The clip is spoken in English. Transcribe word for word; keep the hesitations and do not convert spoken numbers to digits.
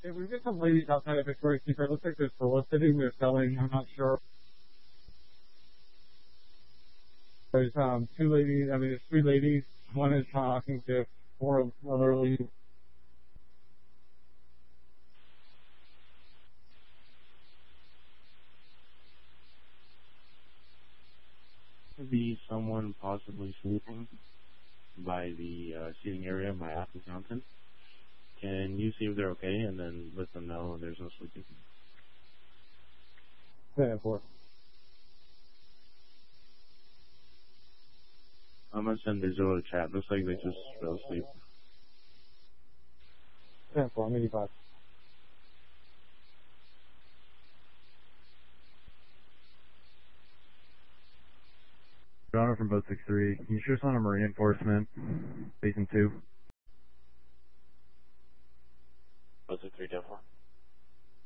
If we get some ladies outside of Victoria's Secret, looks like they're soliciting, they're selling, I'm not sure. There's um two ladies, I mean there's three ladies, one is talking to four other ladies. Could be someone possibly sleeping by the uh, seating area by Apple Fountain. Can you see if they're okay and then let them know there's no sleeping? Yeah, four. I'm gonna send visual to chat. Looks like they just fell asleep. Yeah, four, I'm eighty-five. Honor from boat six three. Can you show us on a marine enforcement, Basin two?